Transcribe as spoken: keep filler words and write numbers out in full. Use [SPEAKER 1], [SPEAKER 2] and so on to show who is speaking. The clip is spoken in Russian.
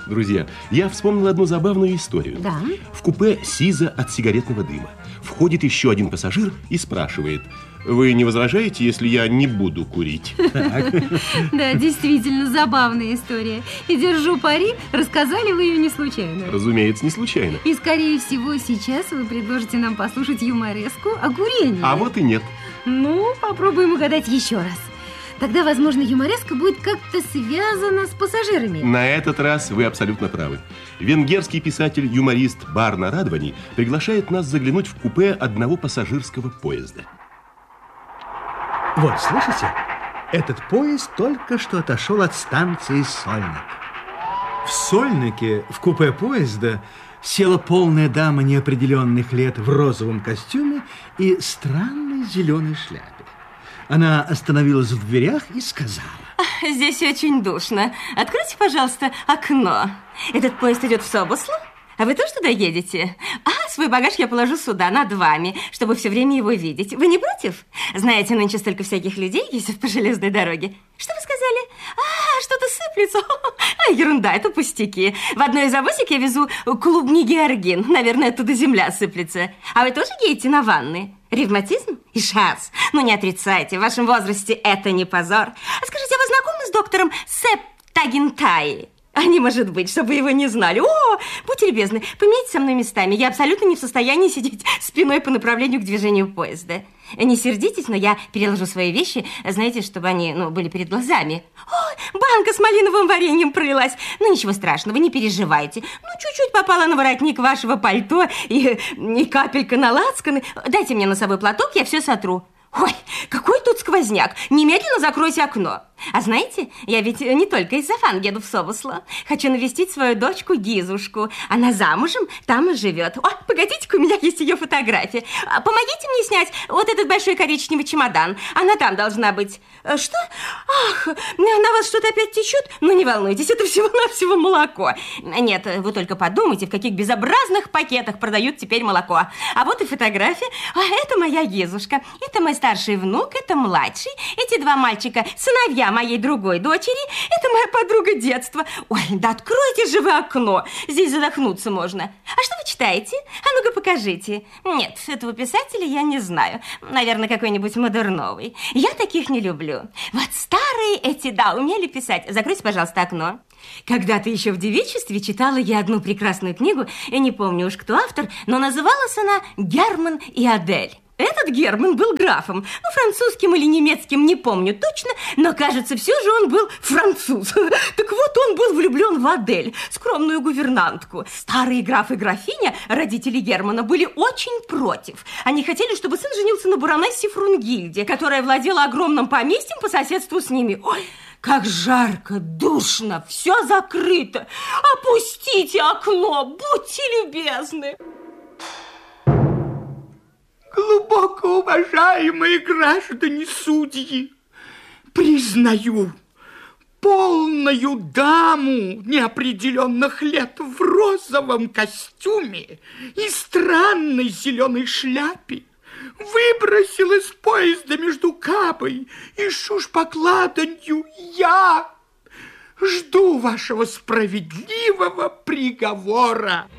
[SPEAKER 1] Друзья, я вспомнил одну забавную историю.
[SPEAKER 2] Да?
[SPEAKER 1] В купе сизо от сигаретного дыма. Входит еще один пассажир и спрашивает: вы не возражаете, если я не буду курить?
[SPEAKER 2] Да, действительно забавная история. И держу пари, рассказали вы ее не случайно.
[SPEAKER 1] Разумеется, не случайно.
[SPEAKER 2] И, скорее всего, сейчас вы предложите нам послушать юмореску о курении.
[SPEAKER 1] А вот и нет.
[SPEAKER 2] Ну, попробуем угадать еще раз. Тогда, возможно, юмореска будет как-то связана с пассажирами.
[SPEAKER 1] На этот раз вы абсолютно правы. Венгерский писатель-юморист Барна Радвани приглашает нас заглянуть в купе одного пассажирского поезда.
[SPEAKER 3] Вот, слышите? Этот поезд только что отошел от станции Сольник. В Сольнике, в купе поезда, села полная дама неопределенных лет в розовом костюме и странной зеленой шляпе. Она остановилась в дверях и сказала:
[SPEAKER 4] здесь очень душно. Откройте, пожалуйста, окно. Этот поезд идет в Собосло? А вы тоже туда едете? А, свой багаж я положу сюда, над вами, чтобы все время его видеть. Вы не против? Знаете, нынче столько всяких людей ездят по железной дороге. Что вы сказали? А, что-то сыплется. А, ерунда, это пустяки. В одной из авосик я везу клубни георгин. Наверное, оттуда земля сыплется. А вы тоже едете на ванны? Ревматизм? И шас. Ну, не отрицайте, в вашем возрасте это не позор. А скажите, а вы знакомы с доктором Септагинтаи? А не может быть, чтобы его не знали. О, будьте любезны, поменяйте со мной местами. Я абсолютно не в состоянии сидеть спиной по направлению к движению поезда. Не сердитесь, но я переложу свои вещи, знаете, чтобы они, ну, были перед глазами. О, банка с малиновым вареньем пролилась. Ну, ничего страшного, не переживайте. Ну, чуть-чуть попала на воротник вашего пальто и, и капелька на лацканы. Дайте мне носовой платок, я все сотру. Ой, какой тут сквозняк. Немедленно закройте окно. А знаете, я ведь не только из-за фан еду в Собосло. Хочу навестить свою дочку Гизушку. Она замужем, там и живет. О, погодите-ка, у меня есть ее фотография. Помогите мне снять вот этот большой коричневый чемодан. Она там должна быть. Что? Ах, на вас что-то опять течет? Ну, не волнуйтесь, это всего-навсего молоко. Нет, вы только подумайте, в каких безобразных пакетах продают теперь молоко. А вот и фотография. А это моя Гизушка. Это мой старший внук, это младший. Эти два мальчика, сыновья моей другой дочери. Это моя подруга детства. Ой, да откройте же вы окно. Здесь задохнуться можно. А что вы читаете? А ну-ка покажите. Нет, этого писателя я не знаю. Наверное, какой-нибудь модерновый. Я таких не люблю. Вот старые эти, да, умели писать. Закройте, пожалуйста, окно. Когда-то еще в девичестве читала я одну прекрасную книгу. Я не помню уж, кто автор, но называлась она «Герман и Адель». Этот Герман был графом. Ну, французским или немецким, не помню точно, но, кажется, все же он был француз. Так вот, он был влюблен в Адель, скромную гувернантку. Старые граф и графиня, родители Германа, были очень против. Они хотели, чтобы сын женился на баронессе Фрунгильде, которая владела огромным поместьем по соседству с ними. Ой, как жарко, душно, все закрыто. Опустите окно, будьте любезны.
[SPEAKER 5] Глубоко уважаемые граждане судьи, признаю полную даму неопределенных лет в розовом костюме и странной зеленой шляпе выбросил из поезда между Кабой и Шушпокладанью я. Жду вашего справедливого приговора.